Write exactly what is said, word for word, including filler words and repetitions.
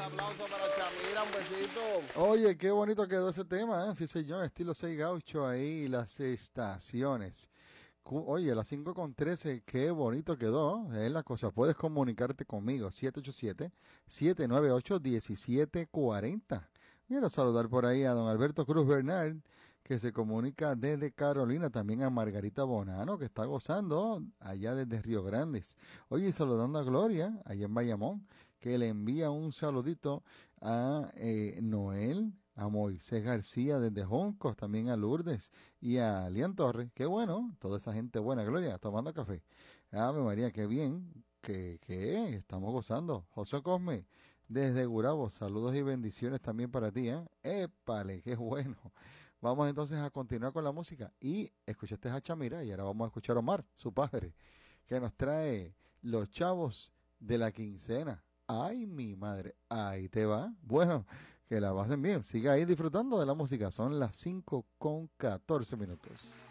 aplauso para Chamira, un besito. Oye, qué bonito quedó ese tema, ¿eh? Sí, señor, estilo seis gaucho ahí, las estaciones. Cu- Oye, a las cinco con trece, qué bonito quedó, es la cosa. Puedes comunicarte conmigo, siete ocho siete, siete nueve ocho, uno siete cuatro cero. Quiero saludar por ahí a don Alberto Cruz Bernal, que se comunica desde Carolina, también a Margarita Bonano, que está gozando allá desde Río Grandes. Oye, y saludando a Gloria, allá en Bayamón, que le envía un saludito a eh, Noel, a Moisés García desde Joncos, también a Lourdes y a Lian Torres. Qué bueno, toda esa gente buena, Gloria, tomando café. Ave María, qué bien, que, que estamos gozando. José Cosme, desde Gurabo, saludos y bendiciones también para ti, ¿eh? Épale, qué bueno. Vamos entonces a continuar con la música. Y escuchaste a Chamira y ahora vamos a escuchar a Omar, su padre, que nos trae Los Chavos de la Quincena. Ay, mi madre, ahí te va. Bueno, que la pasen bien. Siga ahí disfrutando de la música. Son las cinco con catorce minutos.